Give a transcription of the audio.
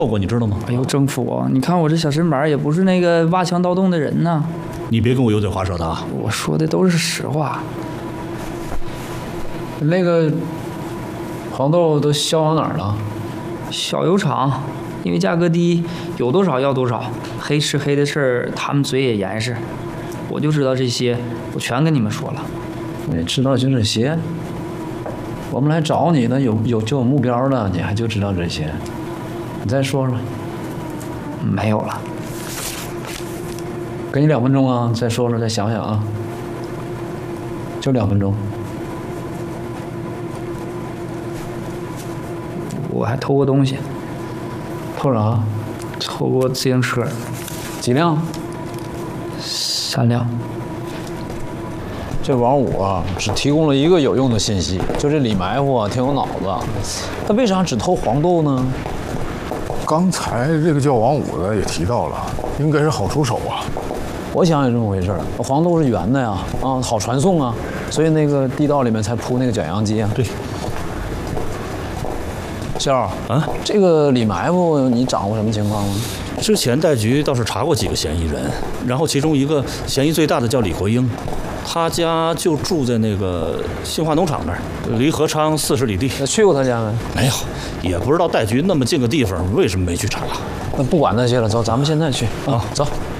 过，你知道吗？ 哎呦，政府，你看我这小身板也不是那个挖墙盗洞的人呢。 你别跟我油嘴滑舌的啊！ 我说的都是实话。 那个黄豆都销往哪儿了？ 小油厂，因为价格低，有多少要多少。黑吃黑的事儿，他们嘴也严实。我就知道这些，我全跟你们说了。 你知道就这些？我们来找你呢，有目标了，你还就知道这些？你再说说。 没有了。 给你2分钟啊，再说说，再想想啊。就2分钟。 我还偷过东西。 偷啥？ 偷过自行车。 几辆 ？3辆。 这王五啊，只提供了一个有用的信息，就这李埋伏啊，挺有脑子。他为啥只偷黄豆呢？ 刚才这个叫王五的也提到了，应该是好出手啊。 我想也这么回事儿，黄豆是圆的呀，啊，好传送啊，所以那个地道里面才铺那个卷扬机啊。 对。 肖儿啊， 这个李埋伏你掌握什么情况吗？ 之前带局倒是查过几个嫌疑人，然后其中一个嫌疑最大的叫李国英，他家就住在那个新华农场那儿，离何昌40里地。 去过他家没？ 没有，也不知道带局那么近个地方为什么没去查。 那不管那些了，走，咱们现在去啊，走。